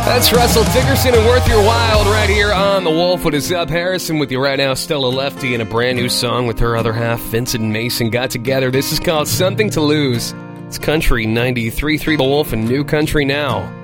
That's Russell Dickerson and Worth Your While right here on The Wolf. What is up? Harrison with you right now. Stella Lefty and a brand new song with her other half. Vincent and Mason got together. This is called Something to Lose. It's Country 93.3 The Wolf and New Country Now.